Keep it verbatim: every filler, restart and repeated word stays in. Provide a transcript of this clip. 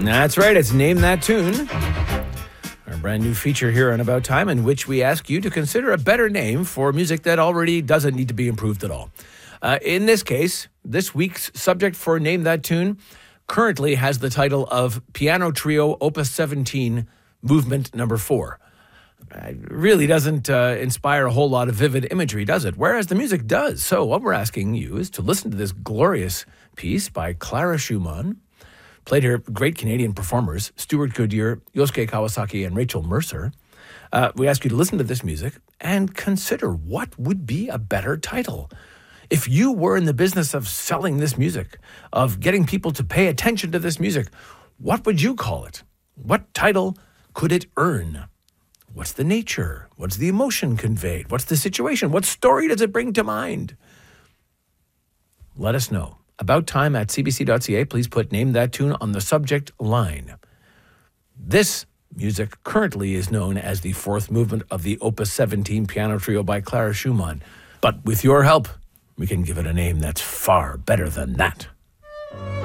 That's right. It's Name That Tune, our brand new feature here on About Time, in which we ask you to consider a better name for music that already doesn't need to be improved at all. Uh, in this case, this week's subject for Name That Tune currently has the title of Piano Trio Opus seventeen, Movement Number four. It really doesn't uh, inspire a whole lot of vivid imagery, does it? Whereas the music does. So what we're asking you is to listen to this glorious piece by Clara Schumann, played here, great Canadian performers, Stuart Goodyear, Yosuke Kawasaki, and Rachel Mercer. Uh, we ask you to listen to this music and consider what would be a better title. If you were in the business of selling this music, of getting people to pay attention to this music, what would you call it? What title could it earn? What's the nature? What's the emotion conveyed? What's the situation? What story does it bring to mind? Let us know. About time at c b c dot c a. Please put Name That Tune on the subject line. This music currently is known as the fourth movement of the Opus seventeen Piano Trio by Clara Schumann. But with your help, we can give it a name that's far better than that.